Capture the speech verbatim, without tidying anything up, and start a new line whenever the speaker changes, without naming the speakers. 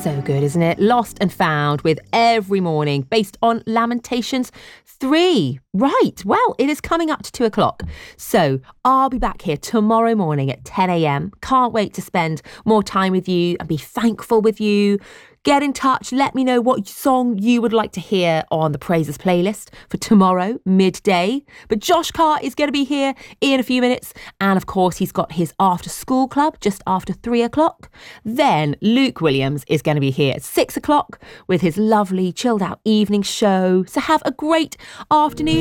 So good, isn't it? Lost and Found with Every Morning, based on Lamentations three. Right, well, it is coming up to two o'clock. So I'll be back here tomorrow morning at ten a.m. Can't wait to spend more time with you and be thankful with you. Get in touch. Let me know what song you would like to hear on the Praises playlist for tomorrow, midday. But Josh Carr is going to be here in a few minutes. And of course, he's got his after school club just after three o'clock. Then Luke Williams is going to be here at six o'clock with his lovely chilled out evening show. So have a great afternoon.